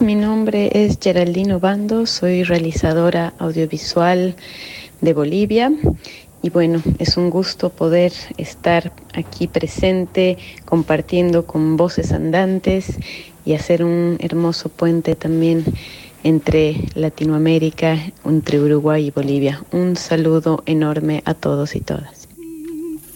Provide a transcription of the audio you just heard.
mi nombre es Geraldine Obando, soy realizadora audiovisual de Bolivia y bueno, es un gusto poder estar aquí presente compartiendo con Voces Andantes y hacer un hermoso puente también entre Latinoamérica, entre Uruguay y Bolivia. Un saludo enorme a todos y todas.